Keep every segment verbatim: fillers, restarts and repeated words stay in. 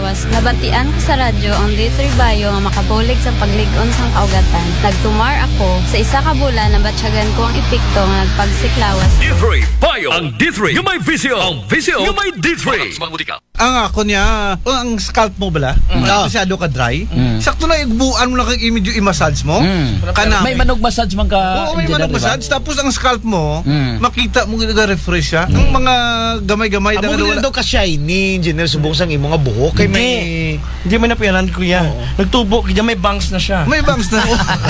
lawas, nabatian ko sa radyo ang D three Bio nga makabulig sa paglig-on sang kaugatan. Nagtumar ako sa isa ka bulan na batsyagan ko ang epekto nga nagpagsiklawas. D three Bio. Ang D three yung may visio. Ang visio yung may D three. Ang ako niya, o, ang scalp mo bala, mm. masyado ka dry. Mm. Sakto na igbuan mo lang kang image yung i-massage mo. Mm. Kanami. May manog massage man ka. Oo, may manog massage. Tapos ang scalp mo, Mm. makita mo nag-refresh siya. Ang mga gamay-gamay Amo na daw ka shiny, engineer subong sang imo nga buhok kay may Hindi mo na piyanan, kuya. Nagtubo, kaya may bangs na siya. may bangs na.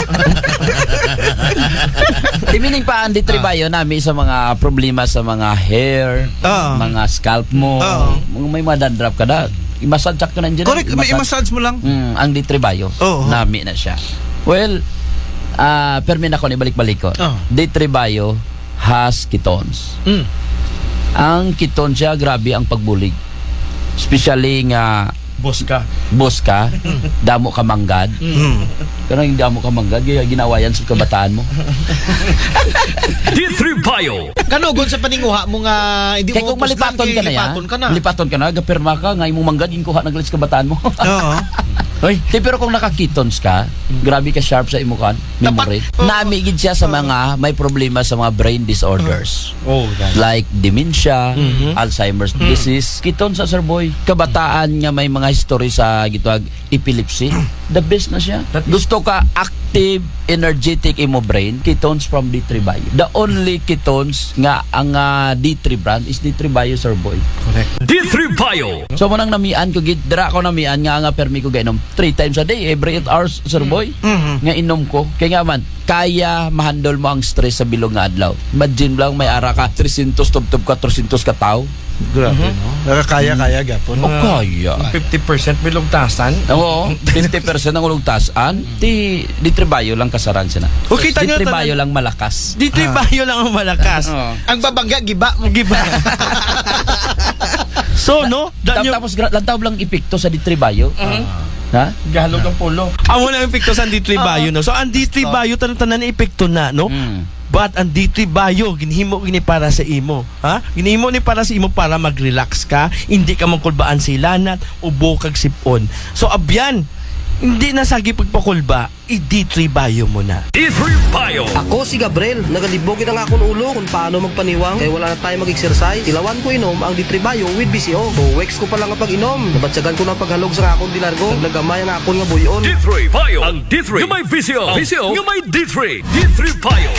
Timining pa ang D three Bio nami sa mga problema sa mga hair, Oo. mga scalp mo. Oo. May mga dandruff ka na. I-massage ka na dyan. Correct, may i-massage mo lang. Mm, ang D three Bio. Oo. Nami na siya. Well, ah permin ako ni balik-balik ko. Oh. D three Bio has ketones. Mm. Ang ketones siya, grabe ang pagbulig. Especially nga Boss ka. boss ka, damo ka manggad. Mm. Kanang damo ka manggad, kaya ginawa yan sa kabataan mo. D three Bio. kanugon sa paninguha mo nga hindi Kaya mo kung malipaton ka na yan, lipaton ka na. lipaton ka na, gapirma ka, nga imong manggad, yung kuha naglalis kabataan mo. Oo. Hoy, pero kung naka-ketones ka, grabe ka sharp sa imukan, memory. Tapat. Oo. Namigid siya sa mga may problema sa mga brain disorders. Oh, yan. Like dementia, Mhm. Alzheimer's disease. Ketones sa sir boy. Kabataan nga may mga history sa gitwag epilepsy. The best na siya. Gusto ka active, energetic imo brain, ketones from D three Bio. The only ketones nga ang ah, D three brand is D three Bio sir boy. D three Bio. So mo nang namian ko gid dira ko namian nga nga permi ko gainom three times a day, every eight hours sir boy. Mhm. Nga inom ko. Kaya nga man, kaya mahandle mo ang stress sa bilog nga adlaw. Imagine lang may ara ka three hundred tub-tub ka three hundred ka tao. Grabe, no? Nakakaya-kaya gapon. O kaya. fifty percent may lugtasan. Oo, fifty percent ang ulugtasan. Ti di Bio lang kasaran siya na. O, kita nyo, Di tanan- Bio lang malakas. D three Bio lang ang malakas. Oo. Ang babangga giba mo Giba. So, no? Ta- Dan yung Tapos gra- lantaw lang epekto sa di Bio. Ha? gahalog ng polo. Amo na yung epekto sa D three Bio, no? So, ang D three Bio, tanan-tanan na epekto na, no? Mm. But ang D three Bio, ginhimo gini para sa imo. Ha? Ginhimo ni para sa imo para mag-relax ka, hindi ka mangkulbaan sa ilanat, ubo kag sipon. So, abyan, hindi na sagi pagpakulba, i-D three Bio mo na. D three Bio. Ako si Gabriel, nagalibogin ang akong ulo kung paano magpaniwang kaya wala na tayo mag-exercise. Ilawan ko inom ang D three Bio with B C O. So, weeks ko pa lang ang pag-inom. Nabatsagan ko ng paghalog sa akong dilargo. Naglagamay ang akong nga buyon. D three Bio. Ang D three yung may visio. Visio yung may D three. D three Bio.